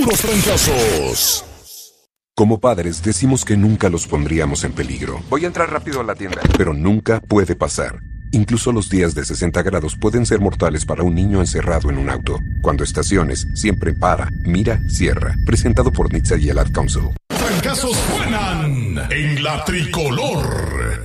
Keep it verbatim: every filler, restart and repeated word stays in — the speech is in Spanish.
puros trancazos. Como padres decimos que nunca los pondríamos en peligro. Voy a entrar rápido a la tienda. Pero nunca puede pasar. Incluso los días de sesenta grados pueden ser mortales para un niño encerrado en un auto. Cuando estaciones, siempre para, mira, cierra. Presentado por N H T S A y el Ad Council. Trancazos suenan en la tricolor.